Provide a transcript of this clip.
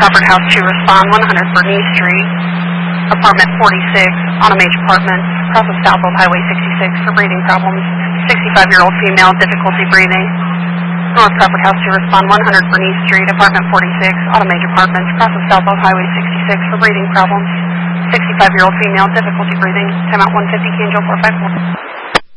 Crawford House to respond 100 Bernice Street, apartment 46, Automage Apartments, across of Southfield Highway 66 for breathing problems. 65-year-old female, difficulty breathing. North Crawford House to respond 100 Bernice Street, apartment 46, Automage Apartments, across of Southfield Highway 66 for breathing problems. 65-year-old female, difficulty breathing. Timeout 150, Canjo 454.